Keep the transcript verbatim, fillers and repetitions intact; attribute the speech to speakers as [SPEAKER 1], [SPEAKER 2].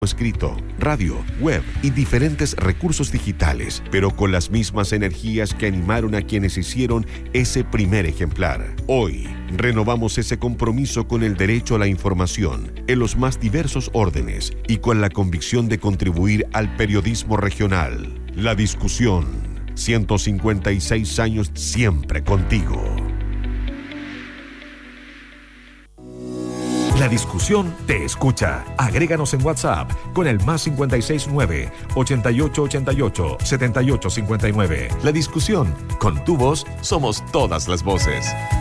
[SPEAKER 1] escrito, radio, web y diferentes recursos digitales, pero con las mismas energías que animaron a quienes hicieron ese primer ejemplar. Hoy, renovamos ese compromiso con el derecho a la información en los más diversos órdenes y con la convicción de contribuir al periodismo regional. La discusión, ciento cincuenta y seis años siempre contigo.
[SPEAKER 2] La discusión te escucha. Agréganos en WhatsApp con el más cincuenta y seis nueve, ochenta y ocho ochenta y ocho, setenta y ocho cincuenta y nueve. La discusión, con tu voz somos todas las voces.